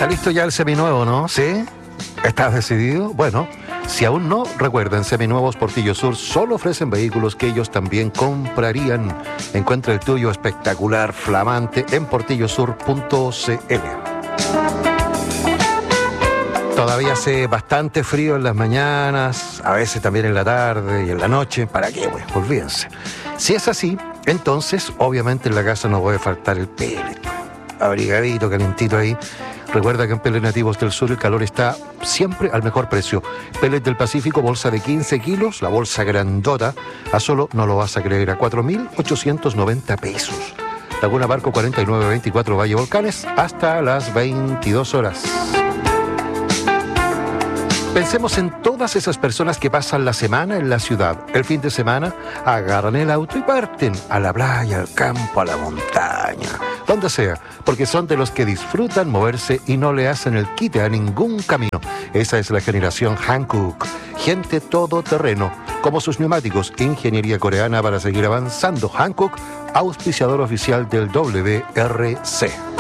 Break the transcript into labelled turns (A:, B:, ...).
A: ¿Está listo ya el seminuevo, no? ¿Sí? ¿Estás decidido? Bueno, si aún no, recuerden, Seminuevos Portillo Sur solo ofrecen vehículos que ellos también comprarían. Encuentra el tuyo espectacular, flamante, en portillosur.cl. Todavía hace bastante frío en las mañanas, a veces también en la tarde y en la noche. ¿Para qué, güey? Olvídense. Si es así, entonces, obviamente en la casa no puede faltar el pellet. Abrigadito, calentito ahí. Recuerda que en Pellet Nativos del Sur el calor está siempre al mejor precio. Pellet del Pacífico, bolsa de 15 kilos, la bolsa grandota, a solo, no lo vas a creer, a 4.890 pesos. Laguna Barco 4924 Valle Volcanes, hasta las 22 horas. Pensemos en todas esas personas que pasan la semana en la ciudad. El fin de semana agarran el auto y parten a la playa, al campo, a la montaña, donde sea, porque son de los que disfrutan moverse y no le hacen el quite a ningún camino. Esa es la generación Hankook, gente todoterreno, como sus neumáticos, ingeniería coreana para seguir avanzando. Hankook, auspiciador oficial del WRC.